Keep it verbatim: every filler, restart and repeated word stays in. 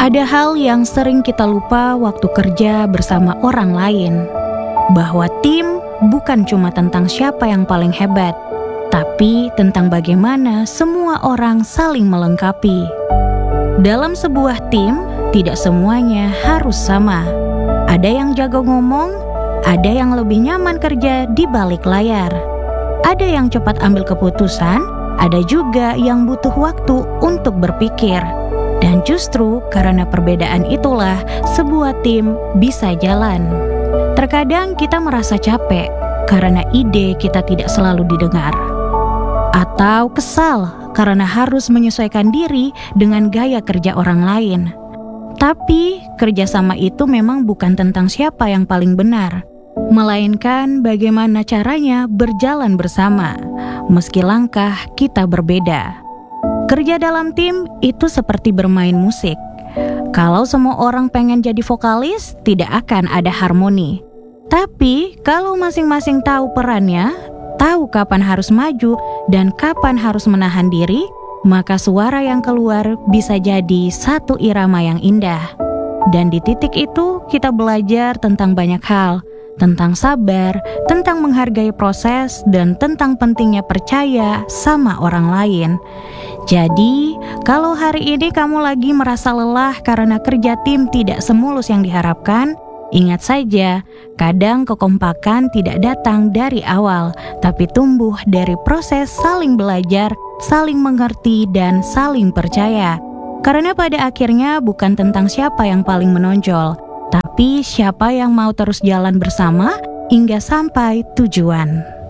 Ada hal yang sering kita lupa waktu kerja bersama orang lain, bahwa tim bukan cuma tentang siapa yang paling hebat, tapi tentang bagaimana semua orang saling melengkapi. Dalam sebuah tim, tidak semuanya harus sama. Ada yang jago ngomong, ada yang lebih nyaman kerja di balik layar. Ada yang cepat ambil keputusan, ada juga yang butuh waktu untuk berpikir. Dan justru karena perbedaan itulah sebuah tim bisa jalan. Terkadang kita merasa capek karena ide kita tidak selalu didengar. Atau kesal karena harus menyesuaikan diri dengan gaya kerja orang lain. Tapi kerjasama itu memang bukan tentang siapa yang paling benar, melainkan bagaimana caranya berjalan bersama, meski langkah kita berbeda. Kerja dalam tim itu seperti bermain musik. Kalau semua orang pengen jadi vokalis, tidak akan ada harmoni. Tapi kalau masing-masing tahu perannya, tahu kapan harus maju dan kapan harus menahan diri, maka suara yang keluar bisa jadi satu irama yang indah. Dan di titik itu kita belajar tentang banyak hal, tentang sabar, tentang menghargai proses, dan tentang pentingnya percaya sama orang lain. Jadi, kalau hari ini kamu lagi merasa lelah karena kerja tim tidak semulus yang diharapkan, ingat saja, kadang kekompakan tidak datang dari awal, tapi tumbuh dari proses saling belajar, saling mengerti, dan saling percaya. Karena pada akhirnya bukan tentang siapa yang paling menonjol, tapi siapa yang mau terus jalan bersama hingga sampai tujuan.